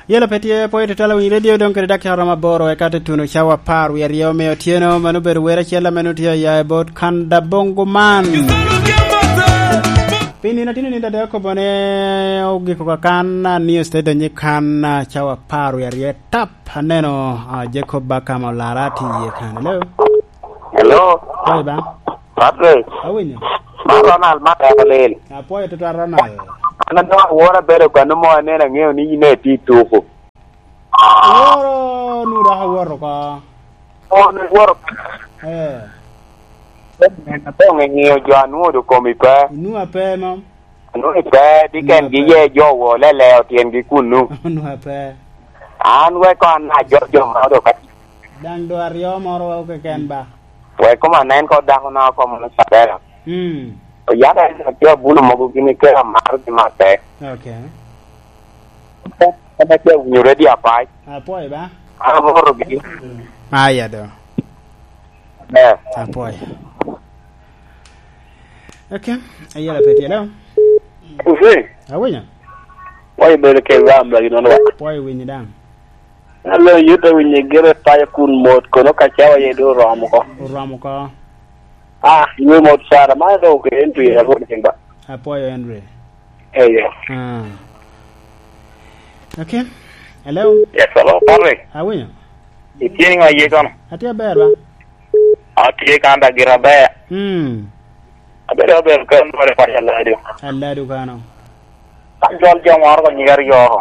Yela petie poete tala wi radio don kre dakya rama boro e kate tuno chawa par wi riyo me otieno manu ber wera chela menutia ya bot kanda bongo man pini na tini ninda deko bone ogi ko kana news te donye kana chawa par wi riyo tap haneno Jacob Bakama larati ye kana hello hey ba Patrick awinyo Ronald Makalel poete to Ronald ana no wora bere kwa no mo ne na ngeo ni ne ti tuko woro nu da woro ka no woro na to ngeo jo anu do komi pa nu ape no nu pa di ken gi ye jo wo le le tien gi kunu nu ape an we ko na jo ma do ka dan do aryo moro ke ken ba we ko ma nen ko da na ko mo sa da ya da ke bulu mo gini ke mar di mate okay ada ke you ready apa apoy ba aro gi ya do apoy okay ayala peti lo ufe awenya wai bele ke ramba gi non wa poy winyi dan allo yuto winyi gere tay kun mot ko no ka chawa ye do ramu ko you mo sara ma do ke entu ya ko tinga apoy Henry yeah okay hello yes hello Patrick awenya ikini nga ye kono atia berba atie kanda gira be abere kan bare pa Allah do kano jol jom war ko nyigar yo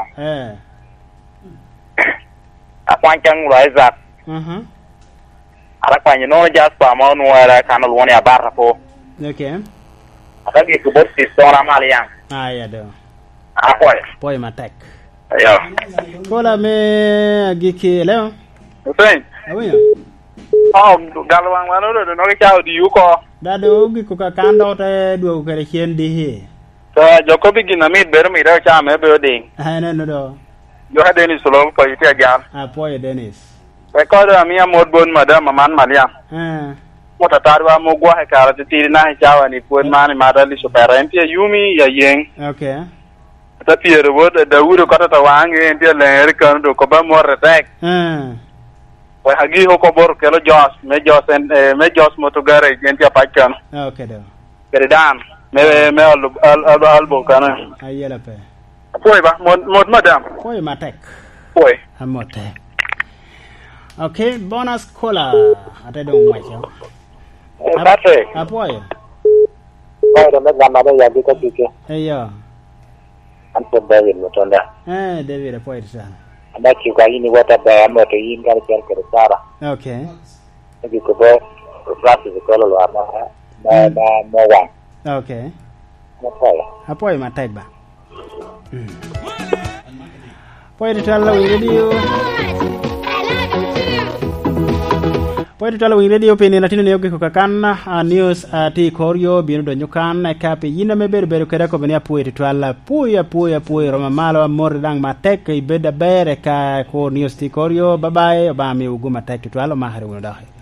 akwan chang Isaac ara kwanye no jaspa ma no era kanal woni abarra po okay aka gi ko botti sona malian ya do poy matek yo kola me agiki leo sen awenya galwang mano do no ka di yuko dado gi ko kando te do kare chien di he to Jacob gi na mit ber mi ra cha me be ding no do yo ha Dennis lo ko ite gal poy Dennis record mi amod bon madam man malia mota tarwa mo gwa he kara ti na he chawa ni pon man madali so parenti yumi ya yen okay ta piero wod da wuro kata ta wange ente le kan do ko ba mo retek wa hagi ho ko bor kelo jos me jos moto gare ente pakan okay do peredan me albo kana ayela pe poy ba mod madam poy matek poy amote okay bonus cola ate dong macho Patrick apoy da me gama da ya dika tike yo anto David motonda David apoy sa ana ki ga yini wata ba mo to yin gar ker ker sara okay ki ko bo practice ko lo ama na mo wa okay apoy matek ba poy tala radio Poete tala wi radio pene na tinene yoge ko kakana news ati koryo bino do nyukana kape yina me beru kera ko benia poete tala puya roma malo amor dang matek ibeda bere ka ko news ti koryo bye bye ba mi uguma tek tala mahare wono dahe